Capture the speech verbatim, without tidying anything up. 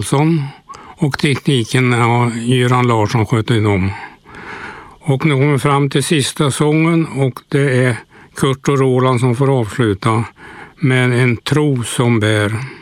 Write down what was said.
och tekniken har Göran Larsson skött om. Och nu kommer vi fram till sista sången och det är Kurt och Roland som får avsluta med En tro som bär.